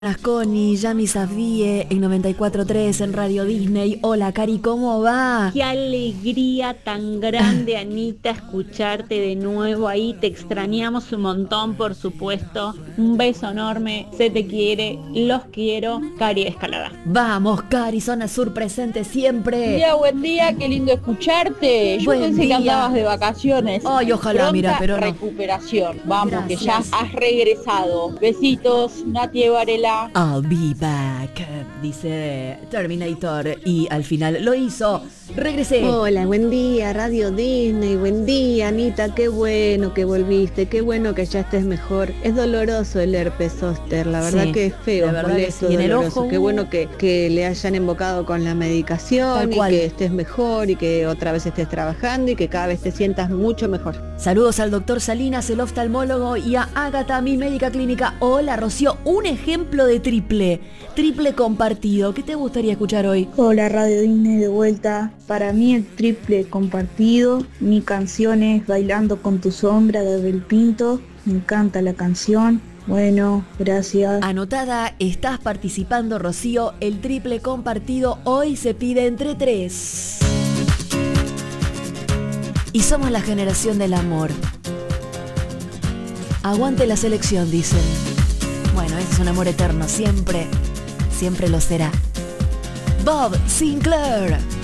Connie, Yami Safdie en 94.3 en Radio Disney. Hola Cari, ¿cómo va? Qué alegría tan grande, Anita, escucharte de nuevo ahí. Te extrañamos un montón, por supuesto. Un beso enorme, se te quiere, los quiero. Cari Escalada. Vamos Cari, zona sur presente siempre. Buen día, qué lindo escucharte. Yo Buen pensé día. que andabas de vacaciones. Ay, ojalá, Pronta mira, pero no. recuperación. Vamos, Gracias. que ya has regresado. Besitos, Nati Varela. I'll be back, dice Terminator. Y al final lo hizo. Regresé. Hola, buen día, Radio Disney, buen día, Anita, qué bueno que volviste, qué bueno que ya estés mejor. Es doloroso el herpes zóster, la verdad Sí, que es feo, la verdad molesto, que sí. En el doloroso. ojo, Qué bueno que le hayan invocado con la medicación Tal y cual. que estés mejor y que otra vez estés trabajando y que cada vez te sientas mucho mejor. Saludos al doctor Salinas, el oftalmólogo, y a Ágata, mi médica clínica. Hola Rocío, un ejemplo de triple compartido. ¿Qué te gustaría escuchar hoy? Hola Radio Disney de vuelta. Para mí el triple compartido. Mi canción es Bailando con tu sombra de Abel Pinto. Me encanta la canción. Bueno, gracias. Anotada, estás participando Rocío. El triple compartido hoy se pide entre 3. Y somos la generación del amor. Aguante la selección, dicen. Bueno, ese es un amor eterno, siempre lo será. Bob Sinclair.